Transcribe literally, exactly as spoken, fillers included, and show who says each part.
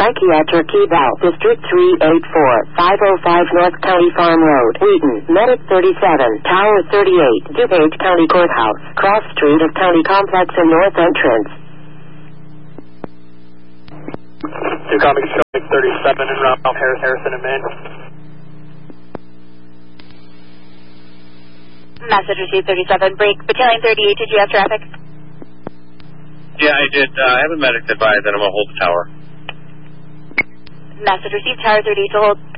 Speaker 1: Psychiatric Eval, District three eight four, five oh five North County Farm Road, Wheaton, Medic thirty-seven, Tower thirty-eight, DuPage County Courthouse, Cross Street of County Complex and North Entrance.
Speaker 2: Two comics showing thirty-seven and Ralph Harris, Harrison and Main.
Speaker 3: Message received thirty-seven, break. Battalion thirty-eight, did you have traffic?
Speaker 4: Yeah, I did. Uh, I have a medic advise that I'm going to hold the tower.
Speaker 3: Message received, Tower thirty-eight to hold.